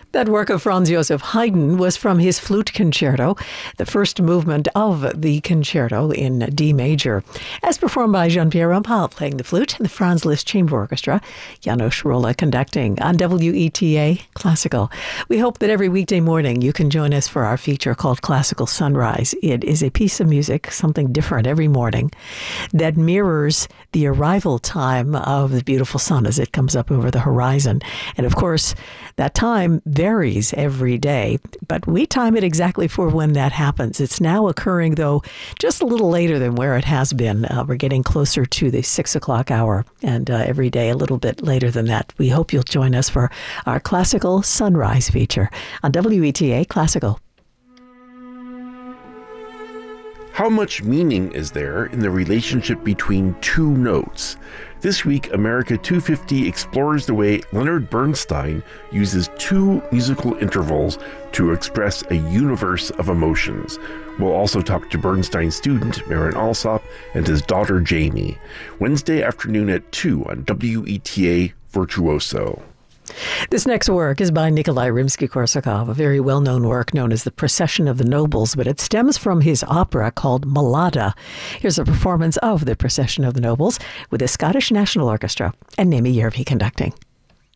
That work of Franz Joseph Haydn was from his flute concerto, the first movement of the concerto in D major, as performed by Jean-Pierre Rampal playing the flute and the Franz Liszt Chamber Orchestra, Janos Rolla conducting on WETA Classical. We hope that every weekday morning you can join us for our feature called Classical Sunrise. It is a piece of music, something different every morning, that mirrors the arrival time of the beautiful sun as it comes up over the horizon. And of course, that time varies every day, but we time it exactly for when that happens. It's now occurring, though, just a little later than where it has been. We're getting closer to the 6 o'clock hour, and every day a little bit later than that. We hope you'll join us for our Classical Sunrise feature on WETA Classical. How much meaning is there in the relationship between two notes? This week, America 250 explores the way Leonard Bernstein uses two musical intervals to express a universe of emotions. We'll also talk to Bernstein's student, Marin Alsop, and his daughter, Jamie. Wednesday afternoon at 2 on WETA Virtuoso. This next work is by Nikolai Rimsky-Korsakov, a very well-known work known as The Procession of the Nobles, but it stems from his opera called Mlada. Here's a performance of The Procession of the Nobles with the Scottish National Orchestra and Naomi Yervi conducting.